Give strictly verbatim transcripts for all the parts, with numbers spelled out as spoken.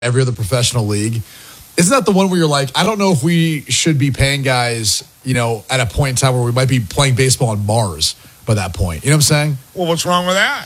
every other professional league. Isn't that the one where you're like, I don't know if we should be paying guys, you know, at a point in time where we might be playing baseball on Mars by that point. You know what I'm saying? Well, what's wrong with that?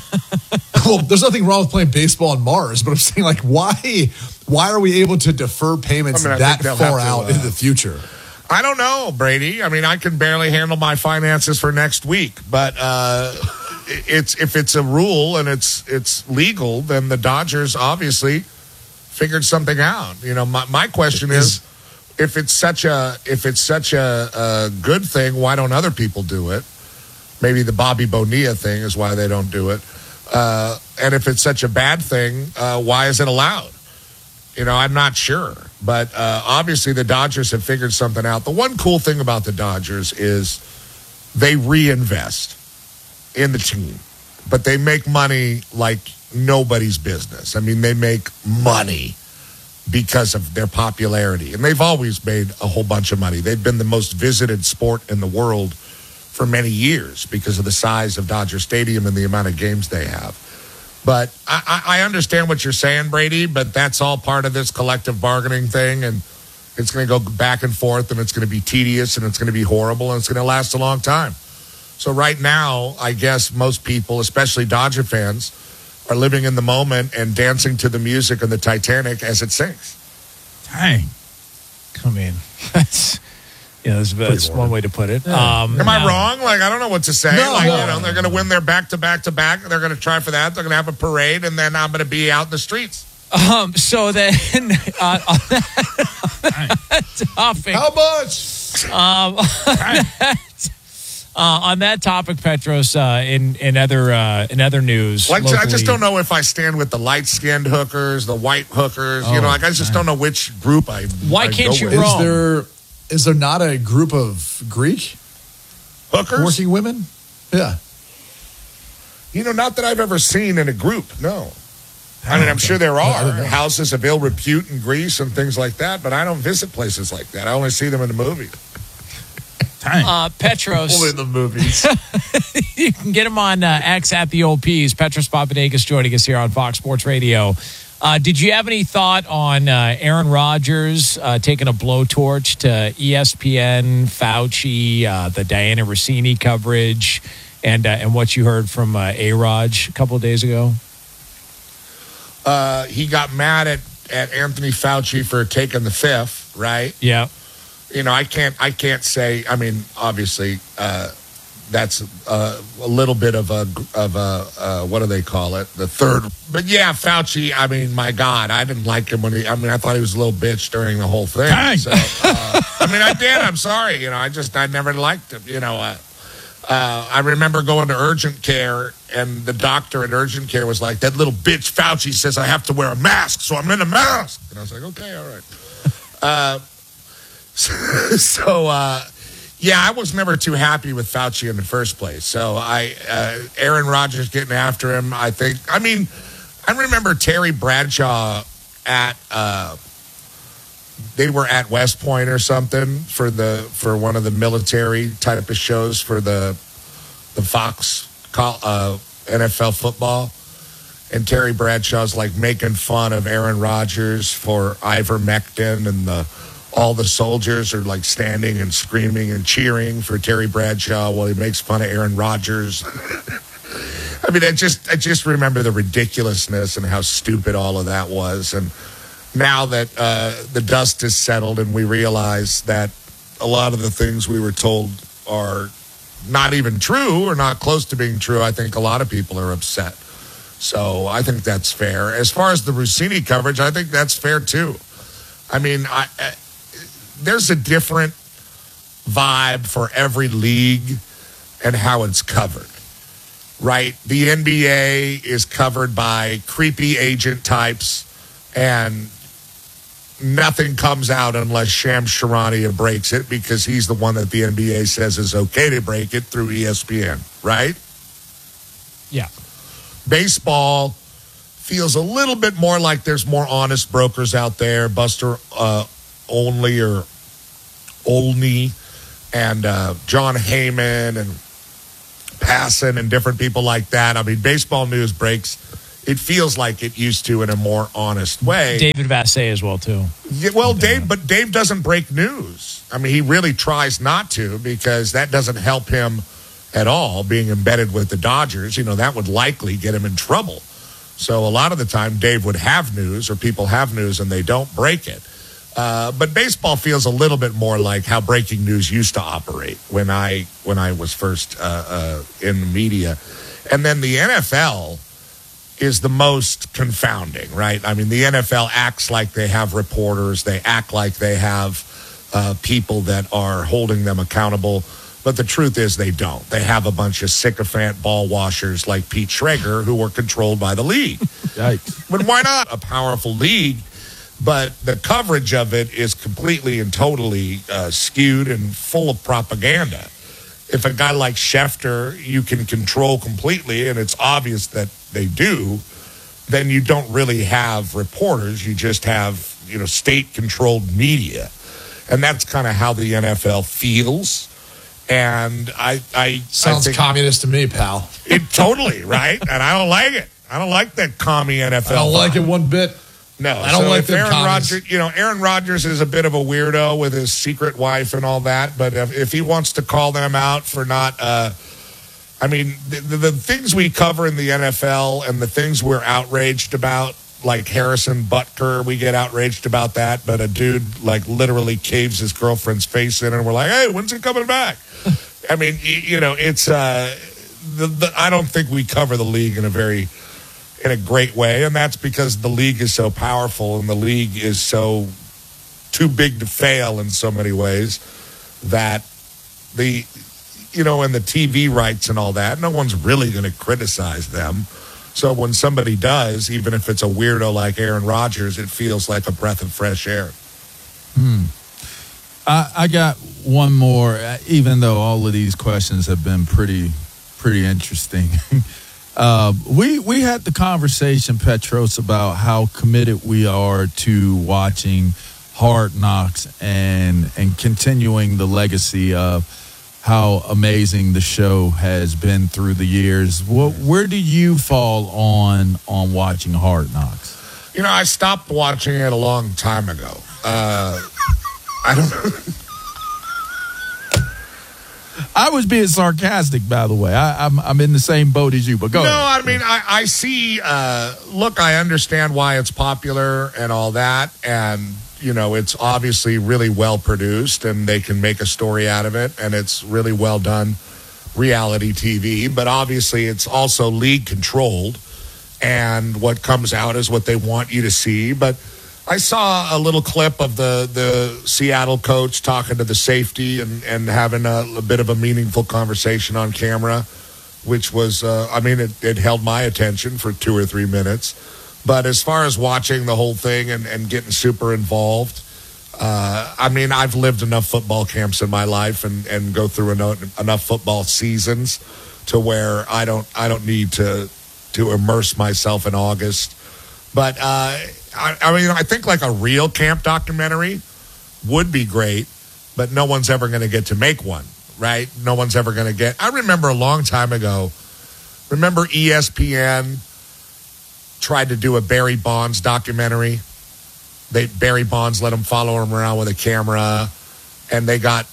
Well, there's nothing wrong with playing baseball on Mars, but I'm saying, like, why why are we able to defer payments I mean, that far to, out uh, into the future? I don't know, Brady. I mean, I can barely handle my finances for next week, but uh, it's if it's a rule and it's it's legal, then the Dodgers obviously figured something out. You know, my, my question is, if it's such a if it's such a, a good thing, why don't other people do it? Maybe the Bobby Bonilla thing is why they don't do it. Uh, and if it's such a bad thing, uh, why is it allowed? You know, I'm not sure. But uh, obviously the Dodgers have figured something out. The one cool thing about the Dodgers is they reinvest in the team. But they make money like nobody's business. I mean, they make money because of their popularity. And they've always made a whole bunch of money. They've been the most visited sport in the world for many years because of the size of Dodger Stadium and the amount of games they have. But I, I understand what you're saying, Brady, but that's all part of this collective bargaining thing, and it's going to go back and forth, and it's going to be tedious, and it's going to be horrible, and it's going to last a long time. So right now, I guess most people, especially Dodger fans, are living in the moment and dancing to the music of the Titanic as it sinks. Dang. I mean, that's... Yeah, that's, that's one way to put it. Yeah. Um, Am I no. wrong? Like, I don't know what to say. No, like, no. you know, they're going to win their back-to-back-to-back. They're going to try for that. They're going to have a parade, and then I'm going to be out in the streets. Um. So then, uh, on, that, on that topic. How much? Um. On that, uh, on that topic, Petros. Uh, in in other uh, in other news, like locally, I just don't know if I stand with the light-skinned hookers, the white hookers. Oh, you know, like I just man. don't know which group I. Why I can't go you with. roam? Is there is there not a group of Greek hookers working women? Yeah. You know, not that I've ever seen in a group. No. I mean, I'm sure there are houses of ill repute in Greece and things like that, but I don't visit places like that. I only see them in the movie. Uh, Petros. Only in the movies. You can get him on uh, X at the old P's. Petros Papadakis joining us here on Fox Sports Radio. Uh, did you have any thought on uh, Aaron Rodgers uh, taking a blowtorch to E S P N, Fauci, uh, the Diana Rossini coverage, and uh, and what you heard from uh, A-Raj a couple of days ago? Uh, he got mad at, at Anthony Fauci for taking the fifth, right? Yeah. You know, I can't I can't say, I mean, obviously, uh, that's uh, a little bit of a, of a uh, what do they call it? The third. But yeah, Fauci, I mean, my God, I didn't like him when he, I mean, I thought he was a little bitch during the whole thing. Dang. So, uh, I mean, I did. I'm sorry. You know, I just, I never liked him. You know, uh, uh, I remember going to urgent care and the doctor at urgent care was like, that little bitch Fauci says I have to wear a mask, so I'm in a mask. And I was like, okay, all right. Uh, so, uh, yeah, I was never too happy with Fauci in the first place. So I, uh, Aaron Rodgers getting after him, I think, I mean, I remember Terry Bradshaw at, uh, they were at West Point or something for the, for one of the military type of shows for the, the Fox, uh, N F L football. And Terry Bradshaw's like making fun of Aaron Rodgers for ivermectin, and the, all the soldiers are like standing and screaming and cheering for Terry Bradshaw while he makes fun of Aaron Rodgers. I mean, I just I just remember the ridiculousness and how stupid all of that was. And now that uh, the dust has settled and we realize that a lot of the things we were told are not even true or not close to being true, I think a lot of people are upset. So I think that's fair. As far as the Rossini coverage, I think that's fair too. I mean, I, I there's a different vibe for every league and how it's covered, right? The N B A is covered by creepy agent types, and nothing comes out unless Shams Charania breaks it because he's the one that the N B A says is okay to break it through E S P N, right? Yeah. Baseball feels a little bit more like there's more honest brokers out there, Buster uh, Only or Olney and uh, John Heyman and Passan and different people like that. I mean, baseball news breaks it feels like it used to in a more honest way. David Vassay as well, too. Yeah, well, Dave, but Dave doesn't break news. I mean, he really tries not to because that doesn't help him at all, being embedded with the Dodgers. You know, that would likely get him in trouble. So a lot of the time, Dave would have news or people have news and they don't break it. Uh, but baseball feels a little bit more like how breaking news used to operate when I when I was first uh, uh, in the media. And then the N F L is the most confounding, right? I mean, the N F L acts like they have reporters. They act like they have uh, people that are holding them accountable. But the truth is they don't. They have a bunch of sycophant ball washers like Pete Schrager who were controlled by the league. Yikes. But why not? A powerful league. But the coverage of it is completely and totally uh, skewed and full of propaganda. If a guy like Schefter you can control completely, and it's obvious that they do, then you don't really have reporters. You just have, you know, state-controlled media. And that's kind of how the N F L feels. And I... I Sounds I think communist to me, pal. It totally, right? And I don't like it. I don't like that commie N F L. I don't like it one bit. No, I don't so like if them Aaron commies. Rodgers, you know, Aaron Rodgers is a bit of a weirdo with his secret wife and all that. But if, if he wants to call them out for not, uh, I mean, the, the, the things we cover in the N F L and the things we're outraged about, like Harrison Butker, we get outraged about that. But a dude like literally caves his girlfriend's face in, and we're like, hey, when's he coming back? I mean, you, you know, it's. Uh, the, the, I don't think we cover the league in a very. in a great way, and that's because the league is so powerful and the league is so too big to fail in so many ways that the, you know, and the T V rights and all that, no one's really going to criticize them. So when somebody does, even if it's a weirdo like Aaron Rodgers, it feels like a breath of fresh air. Hmm. I, I got one more, uh, even though all of these questions have been pretty, pretty interesting. Uh, we we had the conversation, Petros, about how committed we are to watching Hard Knocks and and continuing the legacy of how amazing the show has been through the years. What, where do you fall on on watching Hard Knocks? You know, I stopped watching it a long time ago. Uh, I don't know. I was being sarcastic, by the way. I, I'm I'm in the same boat as you, but go no, ahead. I mean, I, I see, uh, look, I understand why it's popular and all that. And, you know, it's obviously really well produced and they can make a story out of it. And it's really well done reality T V. But obviously it's also league controlled. And what comes out is what they want you to see. But I saw a little clip of the, the Seattle coach talking to the safety and, and having a, a bit of a meaningful conversation on camera, which was, uh, I mean, it, it held my attention for two or three minutes. But as far as watching the whole thing and, and getting super involved, uh, I mean, I've lived enough football camps in my life and, and go through enough, enough football seasons to where I don't I don't need to to immerse myself in August. But, uh, I, I mean, I think like a real camp documentary would be great, but no one's ever going to get to make one, right? No one's ever going to get. I remember a long time ago, remember E S P N tried to do a Barry Bonds documentary? They Barry Bonds let him follow him around with a camera, and they got.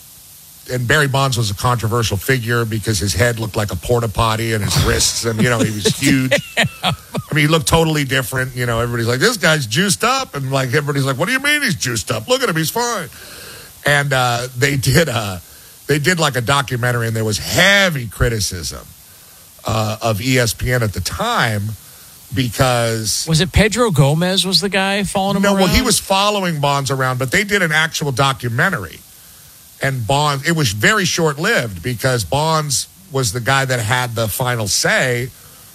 And Barry Bonds was a controversial figure because his head looked like a porta potty and his wrists, and, you know, he was huge. I mean, he looked totally different. You know, everybody's like, this guy's juiced up. And, like, everybody's like, what do you mean he's juiced up? Look at him. He's fine. And uh, they did uh, they did like a documentary, and there was heavy criticism uh, of E S P N at the time because... Was it Pedro Gomez was the guy following him no, around? well, he was following Bonds around, but they did an actual documentary. And Bonds, it was very short-lived because Bonds was the guy that had the final say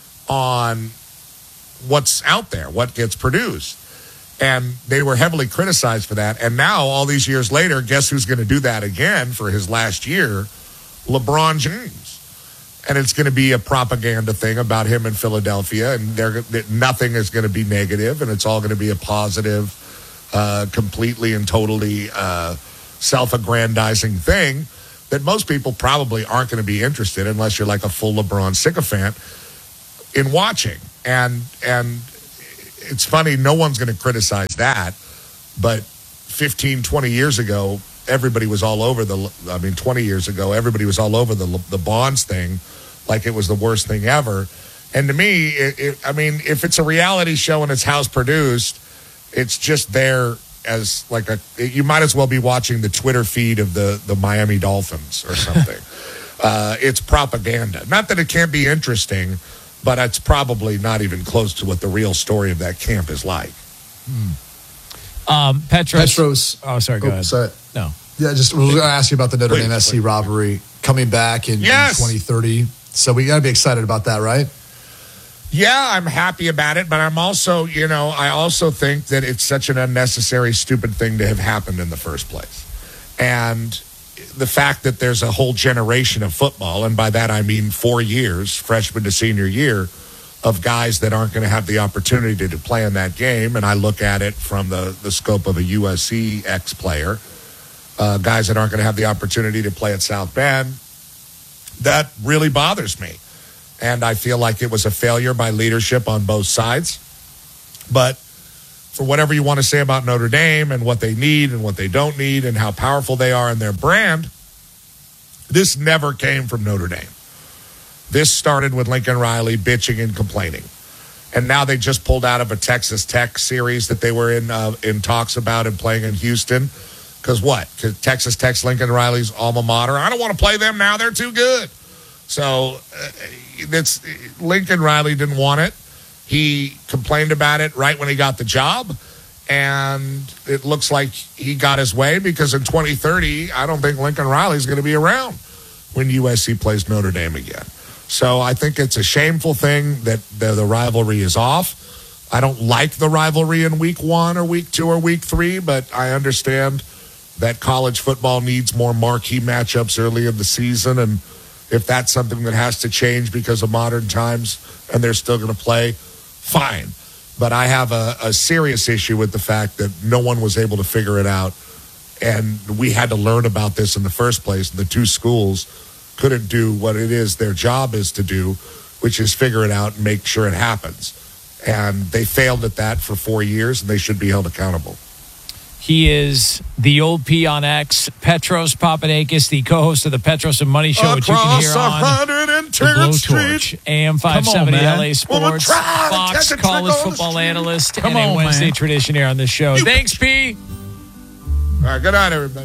on what's out there, what gets produced. And they were heavily criticized for that. And now, all these years later, guess who's going to do that again for his last year? LeBron James. And it's going to be a propaganda thing about him in Philadelphia. And they're, nothing is going to be negative, and it's all going to be a positive, uh, completely and totally... Uh, self-aggrandizing thing that most people probably aren't going to be interested unless you're like a full LeBron sycophant in watching. And and it's funny, no one's going to criticize that, but fifteen, twenty years ago, everybody was all over the, I mean, twenty years ago, everybody was all over the the Bonds thing like it was the worst thing ever. And to me, it, it, I mean, if it's a reality show and it's house produced, it's just there as like a, you might as well be watching the Twitter feed of the, the Miami Dolphins or something. uh, it's propaganda. Not that it can't be interesting, but it's probably not even close to what the real story of that camp is like. Hmm. Um, Petros. Petros. Oh, sorry. Go oh, ahead. Sorry. No. Yeah, just was going to ask you about the Notre Please, Dame S C please. rivalry coming back in, Yes. in twenty thirty. So we got to be excited about that, right? Yeah, I'm happy about it, but I'm also, you know, I also think that it's such an unnecessary, stupid thing to have happened in the first place. And the fact that there's a whole generation of football, and by that I mean four years, freshman to senior year, of guys that aren't going to have the opportunity to play in that game. And I look at it from the, the scope of a U S C ex-player, uh, guys that aren't going to have the opportunity to play at South Bend. That really bothers me. And I feel like it was a failure by leadership on both sides. But for whatever you want to say about Notre Dame and what they need and what they don't need and how powerful they are in their brand, this never came from Notre Dame. This started with Lincoln Riley bitching and complaining. And now they just pulled out of a Texas Tech series that they were in uh, in talks about and playing in Houston. Because what? Because Texas Tech's Lincoln Riley's alma mater. I don't want to play them now. They're too good. So uh, it's, Lincoln Riley didn't want it. He complained about it right when he got the job. And it looks like he got his way because in twenty thirty, I don't think Lincoln Riley's going to be around when U S C plays Notre Dame again. So I think it's a shameful thing that the, the rivalry is off. I don't like the rivalry in week one or week two or week three, but I understand that college football needs more marquee matchups early in the season. And if that's something that has to change because of modern times and they're still going to play, fine. But I have a, a serious issue with the fact that no one was able to figure it out. And we had to learn about this in the first place. The two schools couldn't do what it is their job is to do, which is figure it out and make sure it happens. And they failed at that for four years, and they should be held accountable. He is the old P on X, Petros Papadakis, the co-host of the Petros and Money Show, which you can hear on the Blowtorch, A M five seventy on, L A Sports, Fox college football analyst, Come and a on, Wednesday man. tradition here on this show. You Thanks, P. All right, good night, everybody.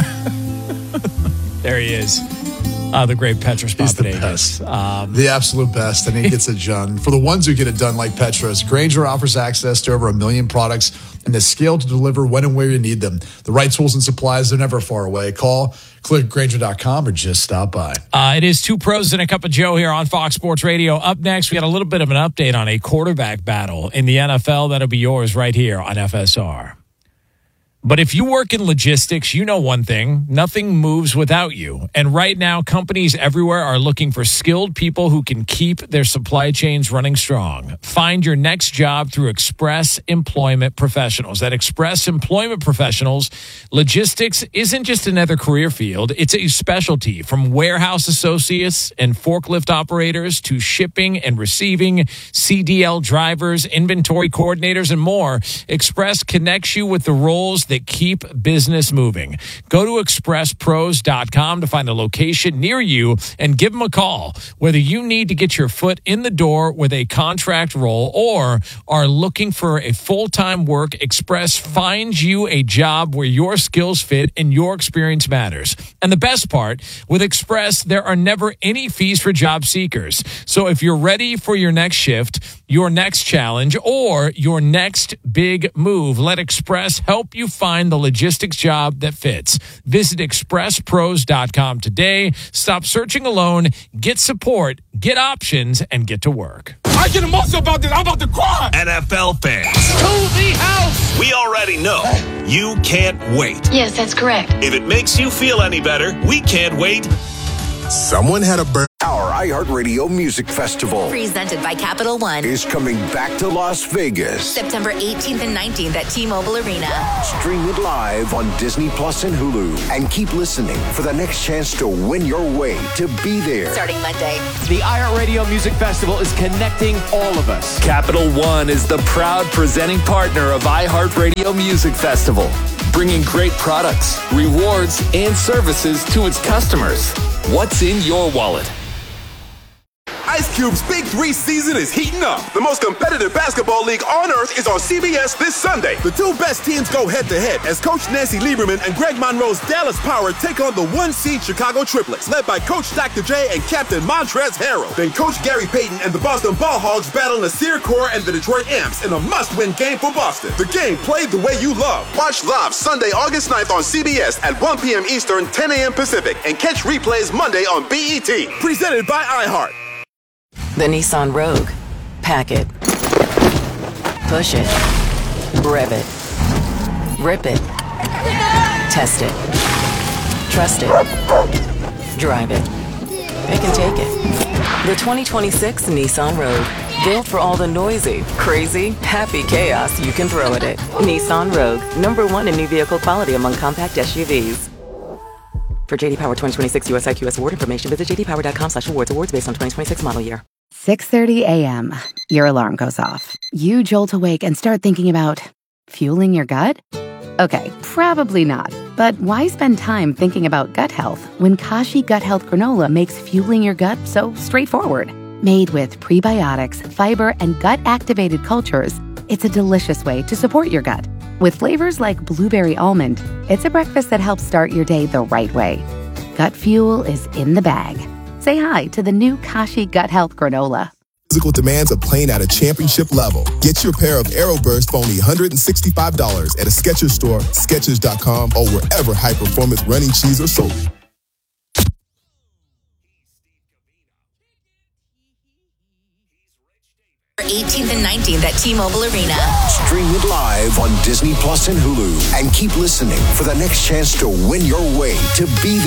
There he is. Uh, the great Petros He's the Papadakis. best. Um, The absolute best, and he gets it done. For the ones who get it done like Petros, Grainger offers access to over a million products and the scale to deliver when and where you need them. The right tools and supplies, they're never far away. Call, click Grainger dot com, or just stop by. Uh, it is Two Pros and a Cup of Joe here on Fox Sports Radio. Up next, we got a little bit of an update on a quarterback battle in the N F L. That'll be yours right here on F S R. But if you work in logistics, you know one thing, nothing moves without you. And right now, companies everywhere are looking for skilled people who can keep their supply chains running strong. Find your next job through Express Employment Professionals. At Express Employment Professionals, logistics isn't just another career field, it's a specialty. From warehouse associates and forklift operators to shipping and receiving, C D L drivers, inventory coordinators, and more, Express connects you with the roles that keep business moving. Go to express pros dot com to find a location near you and give them a call. Whether you need to get your foot in the door with a contract role or are looking for a full-time work, Express finds you a job where your skills fit and your experience matters. And the best part, with Express, there are never any fees for job seekers. So if you're ready for your next shift, your next challenge, or your next big move, let Express help you find the logistics job that fits. Visit express pros dot com today. Stop searching alone. Get support, get options, and get to work. I get emotional about this. I'm about to cry. N F L fans, To the house. we already know you can't wait. Yes, that's correct. If it makes you feel any better, we can't wait. Someone had a birthday. Our iHeartRadio Music Festival presented by Capital One is coming back to Las Vegas. September eighteenth and nineteenth at T-Mobile Arena. Stream it live on Disney Plus and Hulu. And keep listening for the next chance to win your way to be there. Starting Monday. The iHeartRadio Music Festival is connecting all of us. Capital One is the proud presenting partner of iHeartRadio Music Festival, bringing great products, rewards, and services to its customers. What's in your wallet? Ice Cube's Big Three season is heating up. The most competitive basketball league on earth is on C B S this Sunday. The two best teams go head-to-head as Coach Nancy Lieberman and Greg Monroe's Dallas Power take on the one-seed Chicago Triplets, led by Coach Doctor J and Captain Montrezl Harrell. Then Coach Gary Payton and the Boston Ball Hogs battle Nasir Kaur and the Detroit Amps in a must-win game for Boston. The game played the way you love. Watch live Sunday, August ninth on C B S at one p.m. Eastern, ten a.m. Pacific, and catch replays Monday on B E T. Presented by iHeart. The Nissan Rogue. Pack it. Push it. Rev it. Rip it. Test it. Trust it. Drive it. It can take it. The twenty twenty-six Nissan Rogue. Built for all the noisy, crazy, happy chaos you can throw at it. Nissan Rogue. Number one in new vehicle quality among compact S U Vs. For J D Power twenty twenty-six U S I Q S award information, visit j d power dot com slash awards. Awards based on twenty twenty-six model year. six thirty a.m. Your alarm goes off. You jolt awake and start thinking about fueling your gut? Okay, probably not. But why spend time thinking about gut health when Kashi Gut Health Granola makes fueling your gut so straightforward? Made with prebiotics, fiber, and gut-activated cultures, it's a delicious way to support your gut. With flavors like blueberry almond, it's a breakfast that helps start your day the right way. Gut fuel is in the bag. Say hi to the new Kashi Gut Health Granola. Physical demands of playing at a championship level. Get your pair of Aeroburst for only one hundred sixty-five dollars at a Skechers store, Skechers dot com, or wherever high-performance running shoes are sold. eighteenth and nineteenth at T-Mobile Arena. Stream it live on Disney Plus and Hulu. And keep listening for the next chance to win your way to be there.